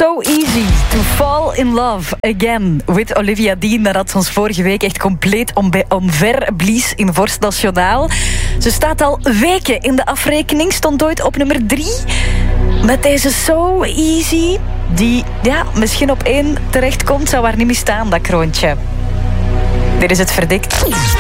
So easy to fall in love again with Olivia Dean. Dat had ons vorige week echt compleet omver blies in Vorst Nationaal. Ze staat al weken in de afrekening, stond ooit op nummer 3. Met deze So Easy, die misschien op 1 terechtkomt, zou haar niet meer staan, dat kroontje. Dit is het verdikt.